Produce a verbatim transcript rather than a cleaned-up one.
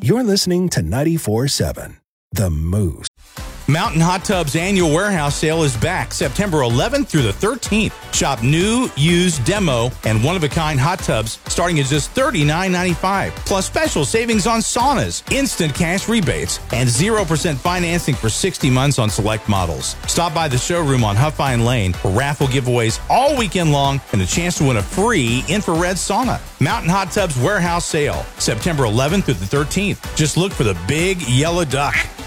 You're listening to ninety-four point seven, The Moose. Mountain Hot Tub's annual warehouse sale is back September eleventh through the thirteenth. Shop new, used, demo, and one-of-a-kind hot tubs starting at just thirty-nine ninety-five. Plus special savings on saunas, instant cash rebates, and zero percent financing for sixty months on select models. Stop by the showroom on Huffine Lane for raffle giveaways all weekend long and a chance to win a free infrared sauna. Mountain Hot Tub's warehouse sale, September eleventh through the thirteenth. Just look for the big yellow duck.